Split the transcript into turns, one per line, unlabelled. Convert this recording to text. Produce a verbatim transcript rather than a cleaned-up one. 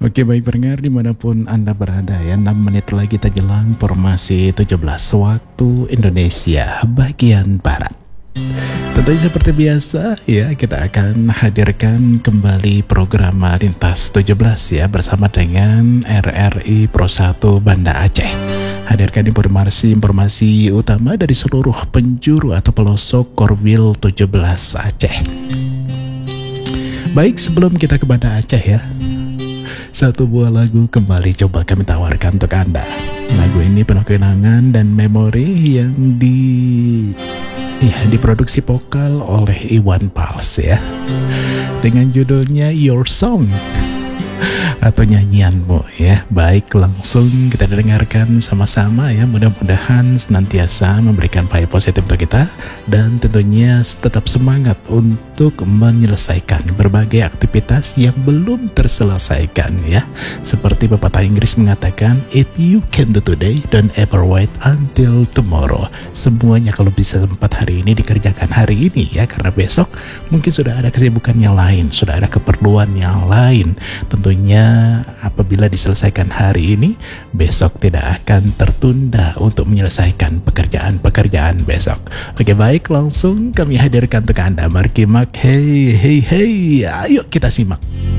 Oke, baik pendengar dimanapun Anda berada ya, enam menit lagi kita jelang formasi tujuh belas waktu Indonesia bagian Barat. Tentunya seperti biasa ya, kita akan hadirkan kembali program Lintas tujuh belas ya bersama dengan R R I Pro satu Banda Aceh. Hadirkan informasi-informasi utama dari seluruh penjuru atau pelosok Korwil tujuh belas Aceh. Baik, sebelum kita ke Banda Aceh ya, satu buah lagu kembali coba kami tawarkan untuk Anda. Lagu ini penuh kenangan dan memori yang di ya, diproduksi vokal oleh Iwan Fals ya, dengan judulnya Your Song atau nyanyianmu ya. Baik, langsung kita dengarkan sama-sama ya. Mudah-mudahan senantiasa memberikan vibe positif untuk kita, dan tentunya tetap semangat untuk menyelesaikan berbagai aktivitas yang belum terselesaikan ya. Seperti pepatah Inggris mengatakan, if you can do today, don't ever wait until tomorrow. Semuanya kalau bisa sempat hari ini dikerjakan hari ini ya, karena besok mungkin sudah ada kesibukan yang lain, sudah ada keperluan yang lain. Tentunya apabila diselesaikan hari ini, besok tidak akan tertunda untuk menyelesaikan pekerjaan-pekerjaan besok. Oke, baik, langsung kami hadirkan untuk Anda. Mari Mak, hey hey hey, ayo kita simak.